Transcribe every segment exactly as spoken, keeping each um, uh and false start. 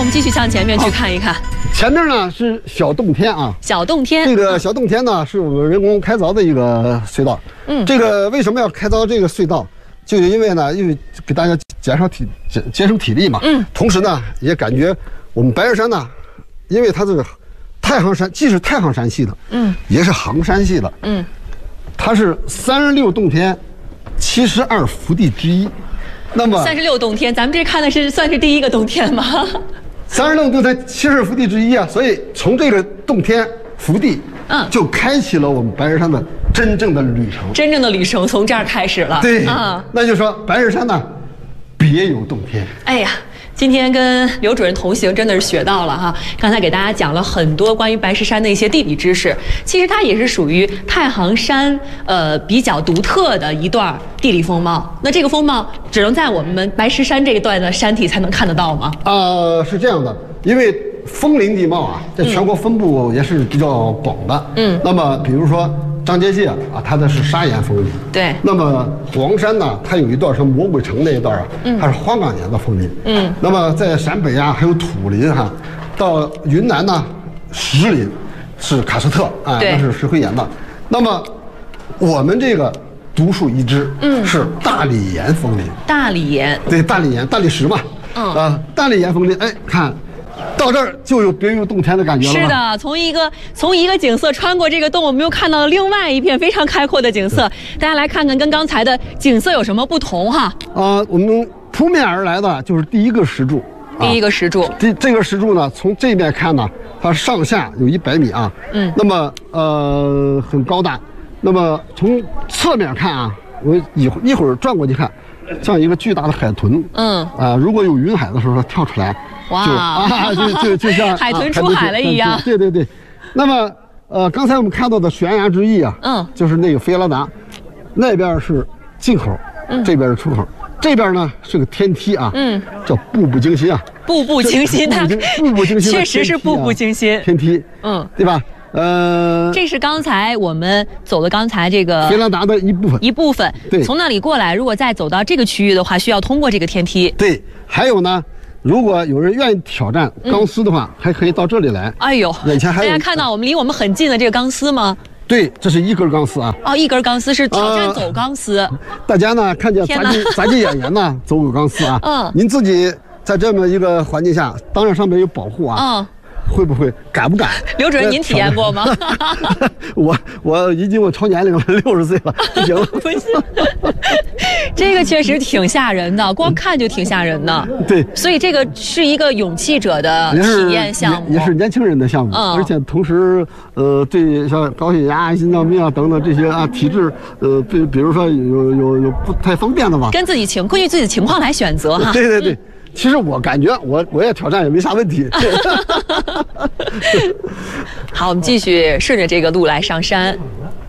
们继续向前面去看一看。 前面呢是小洞天啊， 小洞天。 这个小洞天呢是我们人工开凿的一个隧道。嗯，这个为什么要开凿这个隧道？就是因为呢，因为给大家减少体节节省体力嘛。嗯。同时呢，也感觉我们白日山呢，因为它这个太行山既是太行山系的，嗯，也是杭山系的，嗯，它是三十六洞天，七十二福地之一。那么三十六洞天，咱们这看的是算是第一个洞天吗？ 三十六洞天，七十二福地之一啊，所以从这个洞天福地，嗯，就开启了我们白日山的真正的旅程。 真正的旅程从这儿开始了。 对，啊，那就说白日山呢，别有洞天。 哎呀。今天跟刘主任同行，真的是学到了哈。刚才给大家讲了很多关于白石山的一些地理知识，其实它也是属于太行山呃比较独特的一段地理风貌。那这个风貌只能在我们白石山这一段的山体才能看得到吗？ 呃，是这样的，因为枫林地貌啊，在全国分布也是比较广的。嗯，那么比如说张家界啊，它的是砂岩枫林。 对。 那么黄山呢，它有一段是魔鬼城那一段啊，嗯、它是花岗岩的枫林。嗯。那么在陕北啊，还有土林哈、啊，到云南呢，石林是喀斯特啊，那是石灰岩的。那么我们这个独树一帜，嗯，是大理岩枫林。 大理岩。 对，大理岩，大理石嘛。嗯。啊，大理岩枫林，哎，看。到这儿就有别有洞天的感觉了。 是的，从一个从一个景色穿过这个洞，我们又看到了另外一片非常开阔的景色。大家来看看跟刚才的景色有什么不同哈？ 呃，我们扑面而来的就是第一个石柱。 第一个石柱， 这、啊、这个石柱呢，从这边看呢，它上下有一百米啊。嗯。那么呃很高大。那么从侧面看啊，我一一会儿转过去看，像一个巨大的海豚。嗯。啊，如果有云海的时候，它跳出来。 哇啊，就就就像海豚出海了一样。 对对对。那么呃，刚才我们看到的悬崖之翼啊，嗯，就是那个菲拉达，那边是进口，嗯，这边是出口。这边呢是个天梯啊，嗯，叫步步惊心啊。 步步惊心，它步步惊心， 确实是步步惊心。 天梯，嗯，对吧？呃， 这是刚才我们走的刚才这个菲拉达的一部分， 一部分。 对， 从那里过来，如果再走到这个区域的话，需要通过这个天梯。 对，还有呢。如果有人愿意挑战钢丝的话，嗯、还可以到这里来。 哎呦， 眼前还有。 大家看到我们离我们很近的这个钢丝吗？ 对，这是一根钢丝啊。 哦，一根钢丝是挑战走钢丝。呃、 大家呢看见杂技杂技演员呢走个钢丝啊。嗯。您自己在这么一个环境下，当然上面有保护啊。嗯。会不会敢不敢？ 刘主任，您体验过吗？ 我我已经我超年龄了，六十岁了，不行了。 不是，这个确实挺吓人的，光看就挺吓人的。 对， 所以这个是一个勇气者的体验项目， 也是年轻人的项目，嗯、而且同时，呃，对像高血压、心脏病啊等等这些啊体质，呃，比比如说有有有不太方便的吧， 跟自己情根据自己的情况来选择哈。 对对对。嗯，其实我感觉我我也挑战也没啥问题。 好，我们继续顺着这个路来上山。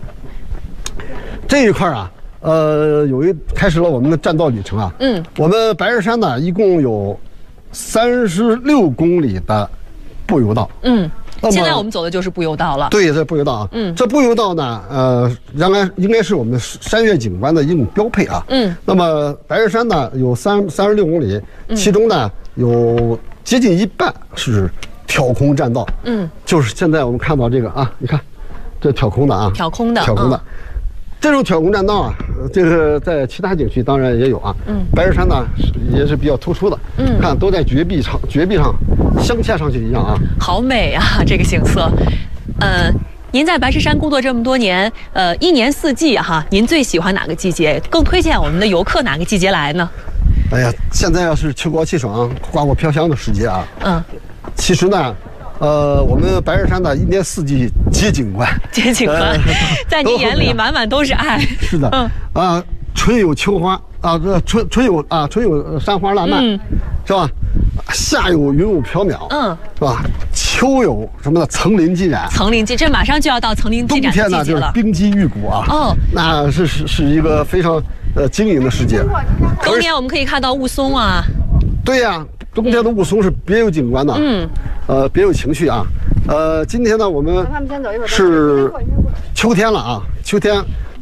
这一块啊，呃，有一开始了我们的栈道旅程啊。嗯，我们白日山呢，一共有三十六公里的步游道。嗯。 现在我们走的就是步游道了。 对，这步游道啊，嗯，这步游道呢，呃，应该应该是我们山岳景观的一种标配啊。嗯，那么白日山呢有三三十六公里，其中呢有接近一半是挑空栈道。嗯，就是现在我们看到这个啊，你看，这挑空的啊， 挑空的， 挑空的。嗯，这种挑空栈道啊，这个在其他景区当然也有啊。嗯，白日山呢也是比较突出的。嗯，看都在绝壁上，绝壁上镶嵌上去一样啊。 好美啊，这个景色。呃，您在白石山工作这么多年，呃，一年四季哈，您最喜欢哪个季节？更推荐我们的游客哪个季节来呢？ 哎呀，现在要是秋高气爽、花果飘香的时节啊。嗯，其实呢。呃，我们白日山的一年四季皆景观， 皆景观，呃、在你眼里满满都是爱。 是的，嗯啊，春有秋花啊，这春春有啊，春有山花烂漫，嗯、是吧？夏有云雾缥缈，嗯，是吧？秋有什么呢？层林尽染， 层林尽，这马上就要到层林尽染的季节了。 冬天呢，就是冰肌玉骨啊，哦，那是是是一个非常呃晶莹的世界。 冬天我们可以看到雾凇啊。 对呀、啊。冬天的雾凇是别有景观的，嗯，呃，别有情趣啊。呃，今天呢，我们是秋天了啊，秋天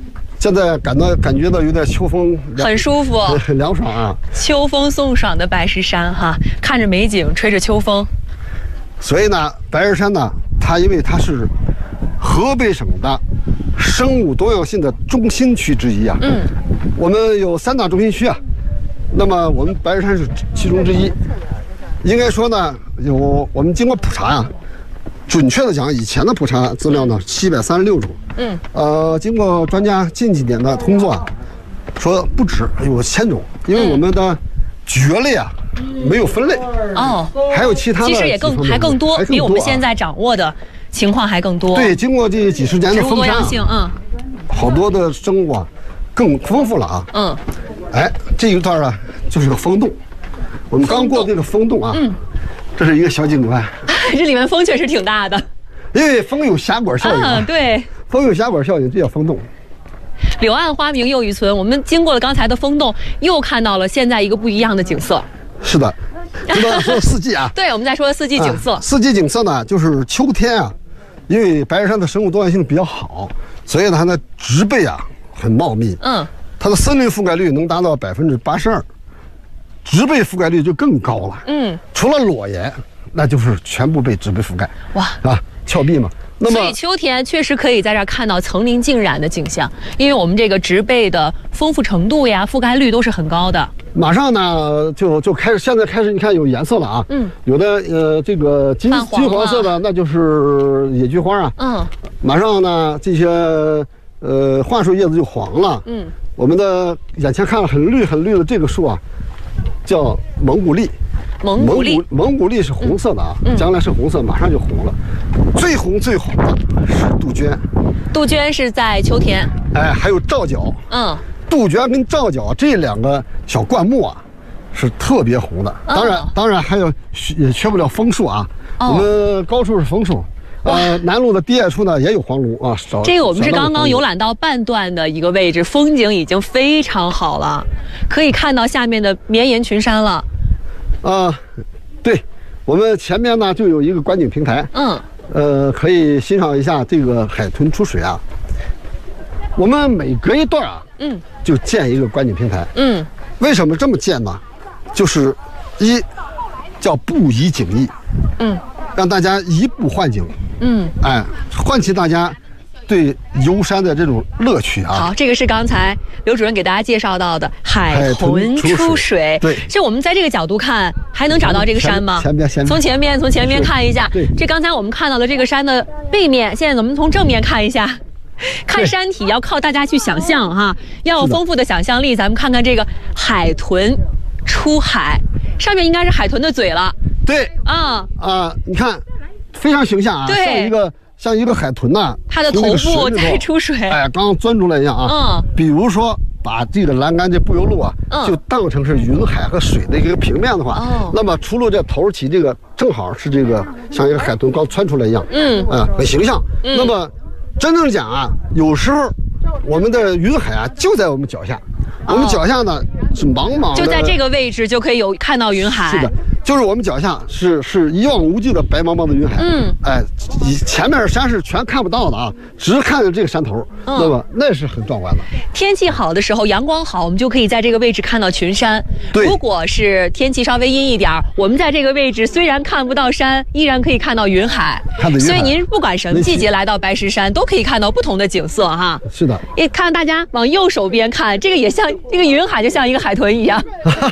现在感到感觉到有点秋风， 很舒服， 很凉爽啊。 秋风送爽的白石山哈，看着美景，吹着秋风。 所以呢，白石山呢，它因为它是河北省的生物多样性的中心区之一啊。嗯，我们有三大中心区啊，那么我们白石山是其中之一。应该说呢，有我们经过普查啊，准确的讲，以前的普查资料呢，七百三十六种。嗯，呃，经过专家近几年的工作啊，说不止有千种，因为我们的蕨类啊。没有分类哦， 还有其他的， 其实也更还更多，比我们现在掌握的情况还更多。 对，经过这几十年的风沙， 嗯， 好多的生物啊，更丰富了啊。嗯，哎，这一段啊，就是个风洞，我们刚过这个风洞啊，嗯，这是一个小景观， 这里面风确实挺大的， 因为风有狭管效应啊， 对， 风有狭管效应，这叫风洞。 柳暗花明又一村，我们经过了刚才的风洞，又看到了现在一个不一样的景色。 是的，这个说四季啊， 对，我们在说四季景色。 啊、四季景色呢，就是秋天啊，因为白石山的生物多样性比较好，所以它的植被啊很茂密。嗯，它的森林覆盖率能达到百分之八十二，植被覆盖率就更高了。嗯，除了裸岩，那就是全部被植被覆盖。哇啊，峭壁嘛。那么， 所以秋天确实可以在这儿看到层林尽染的景象，因为我们这个植被的丰富程度呀、覆盖率都是很高的。 马上呢，就就开始，现在开始，你看有颜色了啊，嗯，有的呃这个金金黄色的，那就是野菊花啊，嗯，马上呢这些呃桦树叶子就黄了，嗯，我们的眼前看了很绿很绿的这个树啊，叫蒙古栎。 蒙古栎， 蒙古栎是红色的啊，嗯、将来是红色，马上就红了。最红最红的是杜鹃， 杜鹃是在秋天。 哎，还有皂角，嗯，杜鹃跟皂角这两个小灌木啊，是特别红的。当然，哦、当然还有也缺不了枫树啊。哦、我们高处是枫树，呃，南麓的低矮处呢也有黄芦啊。 这个我们是刚刚游览到半段的一个位置，风景已经非常好了，可以看到下面的绵延群山了。 啊、呃，对，我们前面呢就有一个观景平台，嗯，呃，可以欣赏一下这个海豚出水啊。我们每隔一段啊，嗯，就建一个观景平台，嗯，为什么这么建呢？就是一叫步移景异，嗯，让大家移步换景，嗯，哎，唤起大家对游山的这种乐趣啊。 好，这个是刚才刘主任给大家介绍到的海豚出水。 对， 这我们在这个角度看，还能找到这个山吗？ 前边，前面， 从前面，从前面看一下。 对， 这刚才我们看到的这个山的背面，现在我们从正面看一下。看山体要靠大家去想象哈，要有丰富的想象力。咱们看看这个海豚出海，上面应该是海豚的嘴了。 对，啊啊，你看，非常形象啊， 对， 像一个。像一个海豚呐、啊， 它的头部在出水， 哎，刚刚钻出来一样啊。嗯，比如说把这个栏杆这步游路啊，嗯、就当成是云海和水的一个平面的话，哦，那么出入这头起这个正好是这个像一个海豚刚窜出来一样，嗯，啊、呃，很形象。嗯、那么真正讲啊，有时候我们的云海啊就在我们脚下，哦、我们脚下呢是茫茫的， 就在这个位置就可以有看到云海。 是的。就是我们脚下是是一望无际的白茫茫的云海，嗯，哎，以前面山是全看不到的啊，只看着这个山头，嗯、那么那是很壮观的。 天气好的时候，阳光好，我们就可以在这个位置看到群山。 对， 如果是天气稍微阴一点，我们在这个位置虽然看不到山，依然可以看到云海。 看到云海。 所以您不管什么季节来到白石山，都可以看到不同的景色哈。 是的。 也看大家往右手边看，这个也像这个云海，就像一个海豚一样。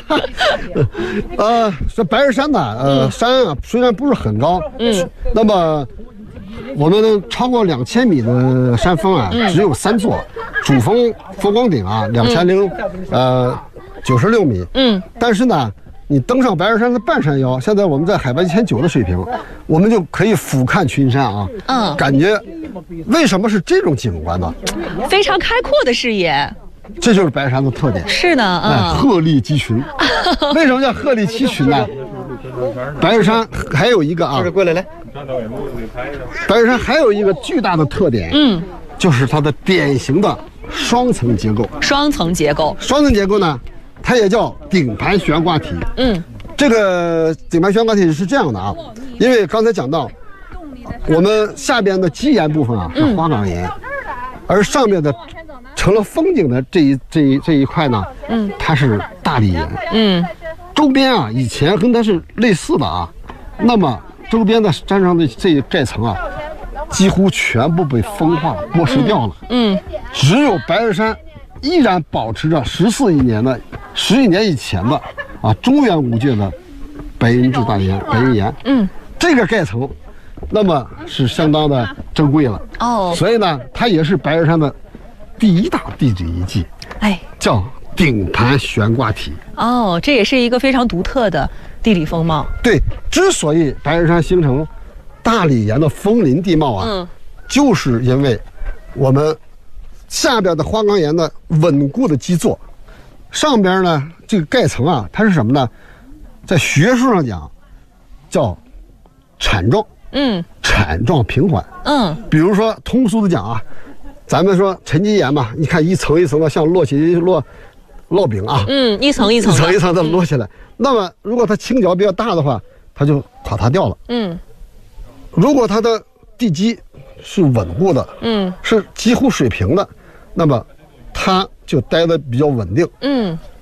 呃，这白。白石山呢，呃，山啊虽然不是很高，嗯，那么我们超过两千米的山峰啊，嗯、只有三座，主峰佛光顶啊，两千零呃九十六米，嗯，但是呢，你登上白石山的半山腰，现在我们在海拔一千九的水平，我们就可以俯瞰群山啊，嗯，感觉为什么是这种景观呢？ 非常开阔的视野。 这就是白石山的特点。 是的，嗯、 哎，鹤立鸡群。为什么叫鹤立鸡群呢？白石山还有一个啊，过来来，白石山还有一个巨大的特点，嗯，就是它的典型的双层结构。 双层结构， 双层结构呢，它也叫顶盘悬挂体。嗯，这个顶盘悬挂体是这样的啊，因为刚才讲到，我们下边的基岩部分啊是花岗岩，嗯、而上面的成了风景的这一这一这一块呢，嗯，它是大理岩，嗯，周边啊以前跟它是类似的啊，那么周边的山上的这一盖层啊，几乎全部被风化剥蚀掉了，嗯，只有白日山依然保持着十四亿年的十亿年以前的啊中原五界的白银质大岩白银岩，嗯，这个盖层，那么是相当的珍贵了哦，所以呢，它也是白日山的第一大地质遗迹，哎，叫顶盘悬挂体。 哦，这也是一个非常独特的地理风貌。 对，之所以白日山形成大理岩的峰林地貌啊，嗯，就是因为我们下边的花岗岩的稳固的基座，上边呢这个盖层啊，它是什么呢？在学术上讲，叫铲状，嗯，铲状平缓，嗯，比如说通俗的讲啊，咱们说沉积岩嘛，你看一层一层的像摞起摞烙饼啊， 嗯，一层一层一层一层的摞起来。嗯、那么如果它倾角比较大的话，它就垮塌掉了，嗯。如果它的地基是稳固的，嗯，是几乎水平的，那么它就待得比较稳定，嗯。